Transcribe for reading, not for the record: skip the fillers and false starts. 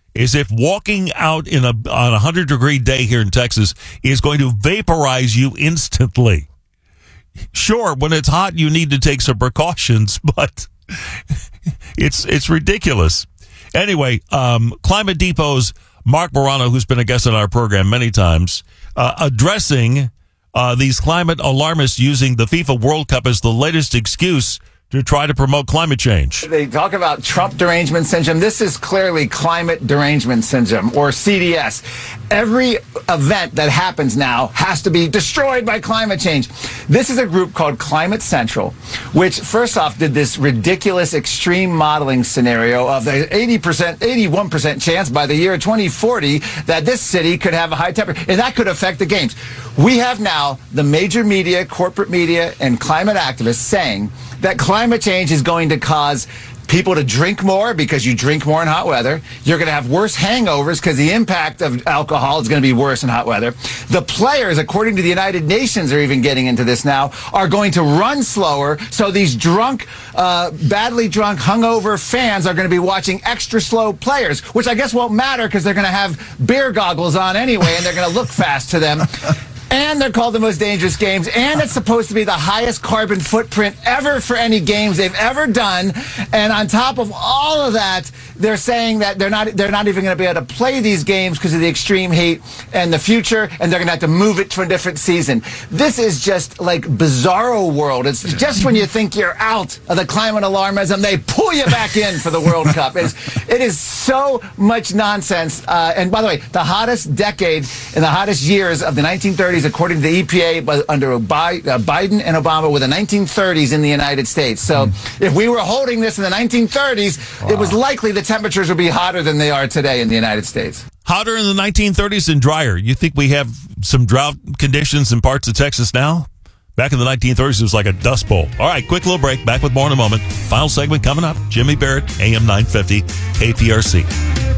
is if walking out on a 100-degree day here in Texas is going to vaporize you instantly. Sure, when it's hot, you need to take some precautions, but it's ridiculous. Anyway, Climate Depot's Mark Morano, who's been a guest on our program many times, addressing these climate alarmists using the FIFA World Cup as the latest excuse to try to promote climate change. They talk about Trump derangement syndrome. This is clearly climate derangement syndrome, or CDS. Every event that happens now has to be destroyed by climate change. This is a group called Climate Central, which first off did this ridiculous extreme modeling scenario of the 81% chance by the year 2040 that this city could have a high temperature, and that could affect the games. We have now the major media, corporate media, and climate activists saying that climate change is going to cause people to drink more because you drink more in hot weather. You're going to have worse hangovers because the impact of alcohol is going to be worse in hot weather. The players, according to the United Nations, are even getting into this now, are going to run slower. So these drunk, badly drunk, hungover fans are going to be watching extra slow players, which I guess won't matter because they're going to have beer goggles on anyway, and they're going to look fast to them. And they're called the most dangerous games, and it's supposed to be the highest carbon footprint ever for any games they've ever done. And on top of all of that, they're saying that they're not even going to be able to play these games because of the extreme heat and the future, and they're going to have to move it to a different season. This is just like bizarro world. It's just when you think you're out of the climate alarmism, they pull you back in for the World Cup. It is so much nonsense. And by the way, the hottest decade and the hottest years of the 1930s, according to the EPA, under Biden and Obama, were the 1930s in the United States. So if we were holding this in the 1930s, it was likely the temperatures would be hotter than they are today in the United States. Hotter in the 1930s and drier. You think we have some drought conditions in parts of Texas now? Back in the 1930s, it was like a dust bowl. All right, quick little break. Back with more in a moment. Final segment coming up. Jimmy Barrett, AM 950, KPRC.